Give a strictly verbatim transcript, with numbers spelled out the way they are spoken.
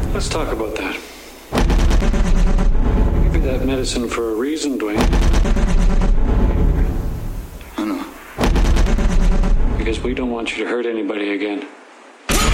Let's talk about that. I give you that medicine for a reason, Dwayne. I know. Because we don't want you to hurt anybody again.